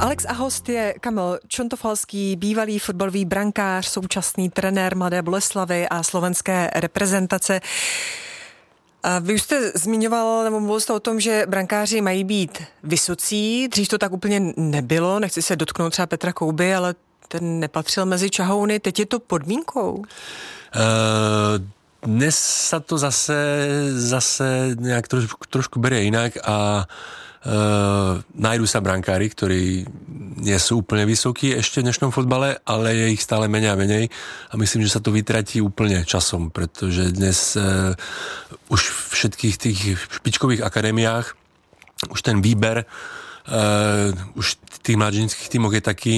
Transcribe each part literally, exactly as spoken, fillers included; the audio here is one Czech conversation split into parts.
Alex a host je Kamil Čontofalský, bývalý fotbalový brankář, současný trenér Mladé Boleslavi a slovenské reprezentace. A vy už jste zmiňoval, nebo mluvil jste o tom, že brankáři mají být vysocí. Dřív to tak úplně nebylo, nechci se dotknout třeba Petra Kouby, ale ten nepatřil mezi čahouny. Teď je to podmínkou? Uh, dnes sa to zase, zase nejak trošku, trošku berie inak a Uh, nájdu sa brankári, ktorí nie sú úplne vysokí ešte v dnešnom fotbale, ale je ich stále menej a menej a myslím, že sa to vytratí úplne časom, pretože dnes uh, už v všetkých tých špičkových akadémiách už ten výber uh, už tých mladžinských tímov je taký,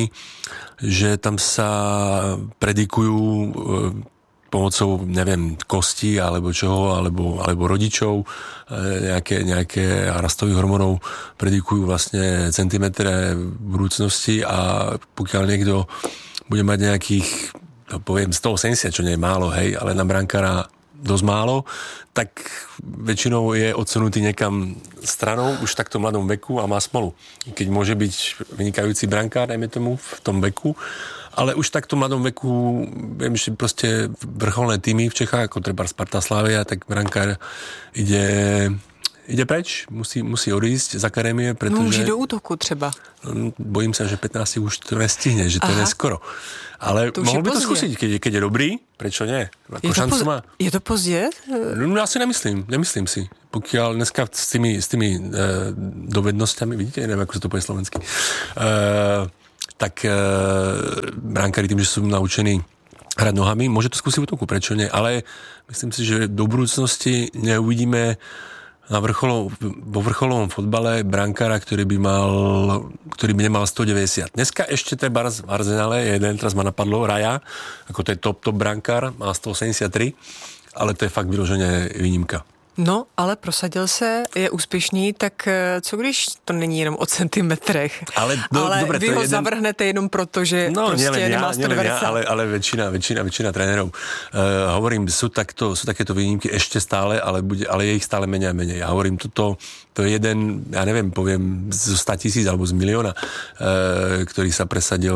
že tam sa predikujú uh, pomocou, neviem, kostí alebo čoho, alebo, alebo rodičov, nejaké, nejaké rastových hormónov predikujú vlastne centimetre v budúcnosti a pokiaľ niekto bude mať nejakých, no poviem, sto osemdesiat, čo nie je málo, hej, ale na brankára dosť málo, tak väčšinou je odsunutý niekam stranou už v takto mladom veku a má smolu. Keď môže byť vynikajúci brankár, dajme tomu, v tom veku, ale už takto mladom veku, viem, že proste vrcholné týmy v Čechách, ako treba Sparta, Slavia, tak brankár ide, ide preč, musí, musí odísť z akadémie, pretože... Môže do útoku třeba. Bojím sa, že pätnásť už to nestihne, že to je neskoro. Ale mohol by to skúsiť, keď, keď je dobrý, prečo nie? Ako je, to poz... má. je to pozdě? No ja si nemyslím, nemyslím si. Pokiaľ dneska s tými, s tými uh, dovednosťami, vidíte, neviem, ako sa to povie slovensky, uh, tak e, brankári tým, že sú naučení hrať nohami, môže to skúsiť v útoku, prečo nie? Ale myslím si, že do budúcnosti neuvidíme na vrcholom, vo vrcholovom fotbale brankára, ktorý by mal, ktorý by nemal sto deväťdesiat. Dneska ešte treba v Arsenále, jeden, teraz ma napadlo, Raja, ako to je top, top brankár, má sto osemdesiattri, ale to je fakt vyloženě výnimka. No, ale prosadil se, je úspěšný, tak co když to není jenom o centimetrech? Ale, no, ale dobre, vy ho jeden... zavrhnete jenom proto, že no, prostě nielen nemá sto sto devadesát. Ja, ale, ale väčšina, väčšina, väčšina trénerov. Uh, hovorím, sú, takto, sú takéto výnimky ešte stále, ale, bude, ale je ich stále menej a menej. Ja hovorím, toto, to je jeden, ja neviem, poviem, zo sto tisíc alebo z milióna, uh, ktorý sa presadil...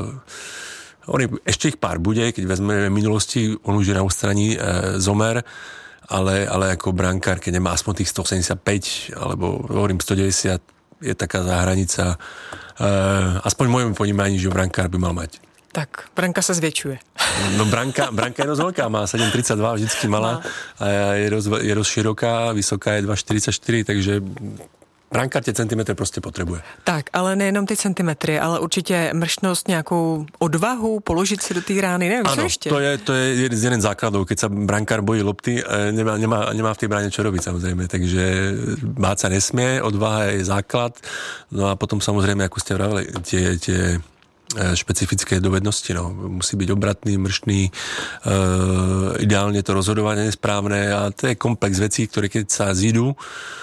Uh, hovorím, ešte ich pár bude, keď vezmeme minulosti, on už je na ústraní uh, Zomer, ale, ale ako brankár, keď nemá aspoň tých sto osemdesiatpäť, alebo hovorím sto deväťdesiat, je taká záhranica. Uh, aspoň v mojom ponímaní, že brankár by mal mať. Tak, branka sa zväčšuje. No branka, branka je dosť veľká, má sedem tridsaťdva, vždycky malá a je dosť, je dosť široká, vysoká je dva štyridsaťštyri, takže brankár tie centimetry prostě potřebuje. Tak, ale nejenom ty centimetry, ale určitě mrštnost, nějakou odvahu, položit si do té rány, nevím, ano, co ještě? Ano, to je, to je jeden z základů, keď sa brankár bojí lopty, nemá, nemá, nemá v té bráně čo robiť samozřejmě, takže bát sa nesmie, odvaha je základ, no a potom samozřejmě, jak ste vravili, tie, tie špecifické dovednosti, no. Musí byť obratný, mrštný, e, ideálne to rozhodovanie je správne a to je komplex vecí, ktoré keď sa zídu,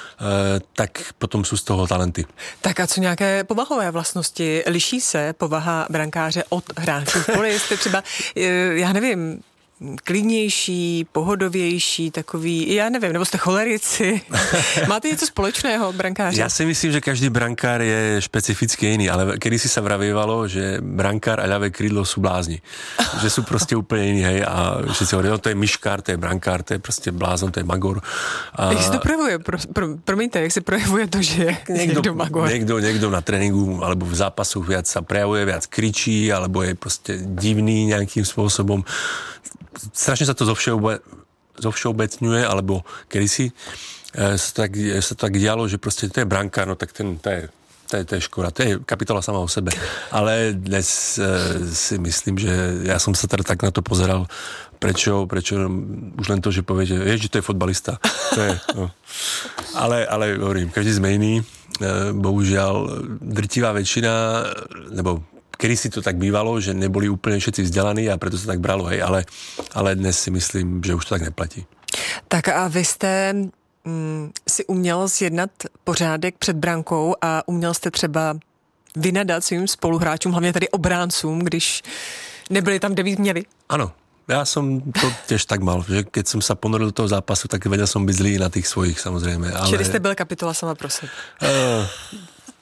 tak potom jsou z toho talenty. Tak a co nějaké povahové vlastnosti? Liší se povaha brankáře od hráčů v poli? Jste třeba, já nevím, klidnější, pohodovější, takový, já nevím, nebo jste cholerici. Máte něco společného, brankáře? Já si myslím, že každý brankár je špecificky jiný, ale kedysi sa vravívalo, že brankár a ľavé krídlo sú blázni. Že sú prostě úplně jiný, hej, a všetci hovorí, no to je myškár, to je brankár, to je prostě blázon, to je magor. A... Jak se to projevuje? Pro, pro, promiňte, jak se projevuje to, že je někdo, někdo magor? Někdo, někdo na tréninku alebo v zápasu viac sa prejavuje, viac kričí, alebo je prostě divný nějakým způsobem. Strašne sa to zovšeobe, zovšeobecňuje, alebo kedysi e, sa, tak, sa to tak dialo, že proste to je brankár, no tak ten, to je, to je, to je škoda, to je kapitola sama o sebe. Ale dnes e, si myslím, že ja som sa teda tak na to pozeral, prečo, prečo už len to, že poviete, vieš, že to je fotbalista. To je, no. Ale, ale hovorím, každý sme iný, e, bohužiaľ drtivá väčšina, nebo kedy si to tak bývalo, že neboli úplně všetci vzdelaní a proto se tak bralo, hej, ale, ale dnes si myslím, že už to tak neplatí. Tak a vy jste mm, si uměl zjednat pořádek před brankou a uměl jste třeba vynadat svým spoluhráčům, hlavně tady obráncům, když nebyli tam, kde by měli? Ano. Ja som to tiež tak mal, že keď som sa ponoril do toho zápasu, tak vedel som byť zlý na tých svojich, samozrejme. Ale... Čili ste byl kapitola sama pro sebe? Uh,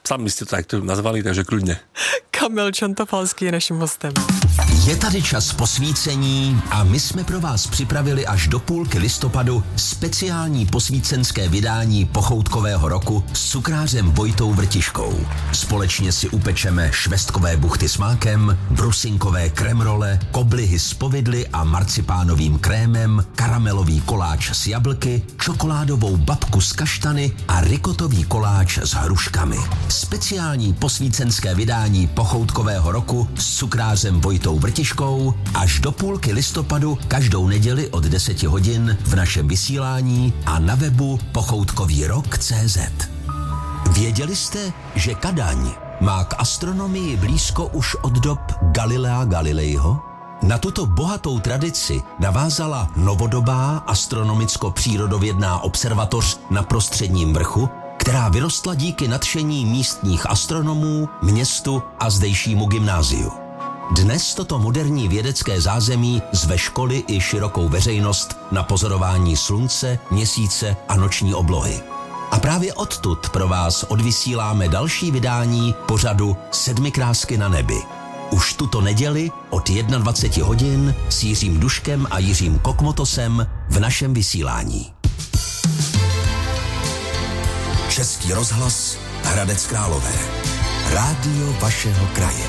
sami jste to takto nazvali, takže klidně. Kamil Čantofalský je naším hostem. Je tady čas posvícení a my jsme pro vás připravili až do půlky listopadu speciální posvícenské vydání pochoutkového roku s cukrářem Vojtou Vrtiškou. Společně si upečeme švestkové buchty s mákem, brusinkové kremrole, koblihy s povidly a marcipánovým krémem, karamelový koláč s jablky, čokoládovou babku s kaštany a rikotový koláč s hruškami. Speciální posvícenské vydání pochoutkového roku s cukrářem Vojtou Vrtiškou až do půlky listopadu každou neděli od deseti hodin v našem vysílání a na webu pochoutkový rok tečka cé zet. Věděli jste, že Kadaň má k astronomii blízko už od dob Galilea Galileiho? Na tuto bohatou tradici navázala novodobá astronomicko-přírodovědná observatoř na Prostředním vrchu, která vyrostla díky nadšení místních astronomů, městu a zdejšímu gymnáziu. Dnes toto moderní vědecké zázemí zve školy i širokou veřejnost na pozorování slunce, měsíce a noční oblohy. A právě odtud pro vás odvysíláme další vydání pořadu Sedmi krásky na nebi. Už tuto neděli od dvacet jedna hodin s Jiřím Duškem a Jiřím Kokmotosem v našem vysílání. Český rozhlas Hradec Králové. Rádio vašeho kraje.